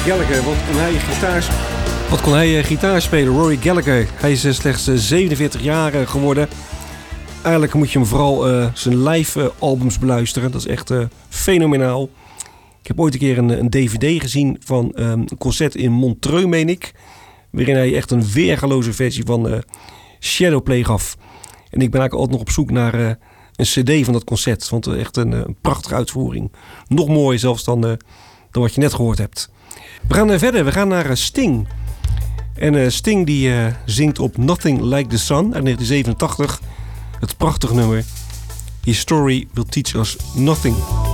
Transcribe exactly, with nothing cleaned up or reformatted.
Gallagher, wat kon hij gitaar, wat kon hij, uh, gitaar spelen? Rory Gallagher, hij is uh, slechts uh, zevenenveertig jaar uh, geworden. Eigenlijk moet je hem vooral uh, zijn live uh, albums beluisteren. Dat is echt uh, fenomenaal. Ik heb ooit een keer een, een D V D gezien van um, een concert in Montreux, meen ik. Waarin hij echt een weergaloze versie van uh, Shadowplay gaf. En ik ben eigenlijk altijd nog op zoek naar uh, een cd van dat concert. Want uh, echt een, een prachtige uitvoering. Nog mooier zelfs dan, uh, dan wat je net gehoord hebt. We gaan uh, verder. We gaan naar uh, Sting. En uh, Sting die uh, zingt op Nothing Like the Sun uit negentien zevenentachtig. Het prachtige nummer His Story Will Teach Us Nothing.